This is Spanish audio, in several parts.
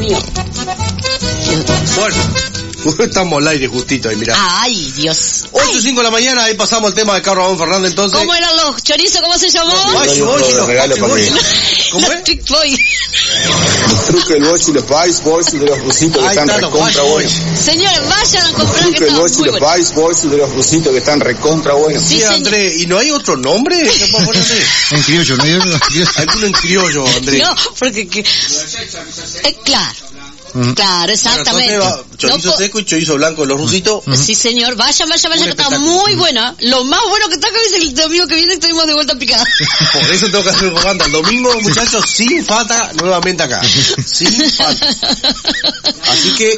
mío. Bueno, estamos al aire justito ahí, mirá. Ay, Dios. 8:05 de la mañana, ahí pasamos el tema de Carlos Ramón Fernández, entonces. ¿Cómo eran los chorizos? ¿Cómo se llamó? ¿Cómo Los es? Trick Boys. Los trucos del Boys y los Boys y de los rusitos que están recontra buenos. Señores, vayan a Los comprar que trucos del están Boys y muy los buenos. Boys y de los rusitos que están recontra buenos. Sí, Sí, señor. André, ¿y no hay otro nombre? ¿Qué puedo ponerle? En criollo, ¿no hay uno? Alguno en criollo, André. No, porque... claro. Claro, exactamente. Bueno, entonces chorizo No seco y chorizo blanco, los rusitos. Sí, señor, vayan, que está espectáculo. muy buena. Lo más bueno que está acá es el domingo que viene, estuvimos de vuelta picada. Por eso tengo que hacer propaganda. El domingo, muchachos, sin falta, nuevamente acá. Sin falta. Así que,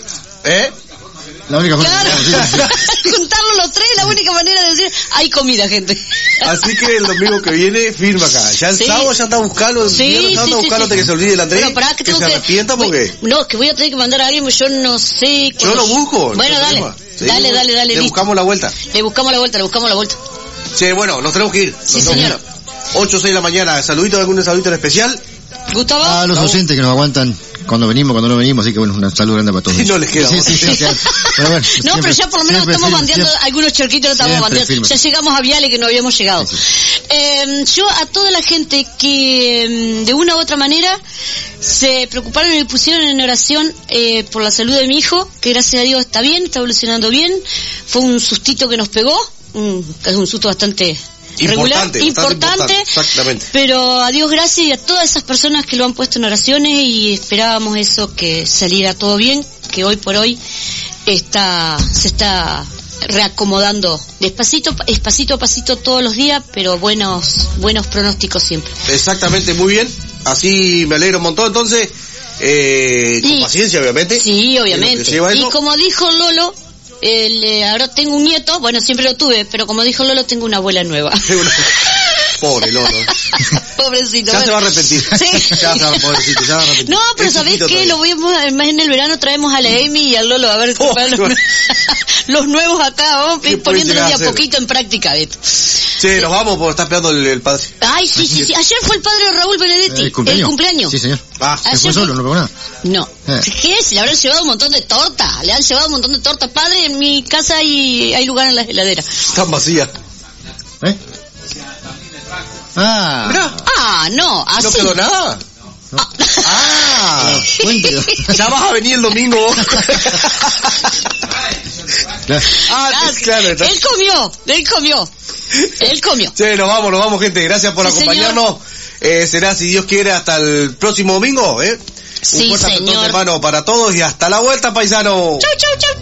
La única forma. Claro, juntarlos los tres es la única manera de decir, hay comida, gente. Así que el domingo que viene, firma acá. Ya el Sí. sábado ya está buscando, el Sí, viernes ya sí, está sí, buscando sí. hasta que se olvide el Andrés, Bueno, pará, que tengo se arrepienta porque... No, que voy a tener que mandar a alguien, porque yo no sé... Yo lo busco. Bueno, no dale. problema. Sí, Dale, Le listo. buscamos la vuelta. Le buscamos la vuelta. Sí, bueno, nos tenemos que ir. Sí, señor. 8 o 6 de la mañana. Saludito, algún saludito en especial. ¿Gustavo? A los docentes que nos aguantan cuando venimos, cuando no venimos, así que bueno, un saludo grande para todos. Y no les queda Sí, otra. sí, sí, claro. Pero bueno, No, siempre- pero ya por lo menos siempre estamos firme, bandeando siempre- algunos charquitos, no estamos siempre bandeando. firme. Ya llegamos a Viale que no habíamos llegado. Sí, Yo a toda la gente que de una u otra manera se preocuparon y pusieron en oración por la salud de mi hijo, que gracias a Dios está bien, está evolucionando bien. Fue un sustito que nos pegó, es un susto bastante regular, Bastante importante, exactamente. pero a Dios gracias y a todas esas personas que lo han puesto en oraciones y esperábamos eso, que saliera todo bien, que hoy por hoy se está reacomodando despacito a pasito todos los días, pero buenos pronósticos siempre. Exactamente, muy bien. Así me alegro un montón. Entonces, con Sí. paciencia, obviamente. Sí, Es obviamente. lo que lleva Y eso. como dijo Lolo, ahora tengo un nieto, bueno, siempre lo tuve, pero como dijo Lolo, tengo una abuela nueva. Pobre Lolo. Pobrecito. Ya bueno. se va a arrepentir. Sí. Pobrecito, ya va a arrepentir. No, pero Es ¿sabés chiquito qué? todavía. Más en el verano traemos a la Amy y al Lolo a ver Oh, los nuevos acá, vamos ¿Qué pueden poniéndolos llegar de a a hacer? poquito en práctica, ¿ves? Sí, nos vamos porque está esperando el padre. Ay, sí. Ayer fue el padre de Raúl Benedetti. ¿El cumpleaños? Sí, señor. Ah, ¿Se Ayer fue solo? ¿No pagó nada? No. ¿Qué es? Le habrán llevado un montón de torta. Le han llevado un montón de torta. Padre, en mi casa hay lugar en la heladera. están vacías. ¿Eh? Ah. Mirá, Ah, no, no así. quedó nada. Ah, Cuéntelo. ya vas a venir el domingo. Claro. Él comió. Sí, nos vamos, gente. Gracias por Sí, acompañarnos. Será, si Dios quiere, hasta el próximo domingo, Un Sí, fuerte apretón señor. de mano para todos y hasta la vuelta, paisano. Chau.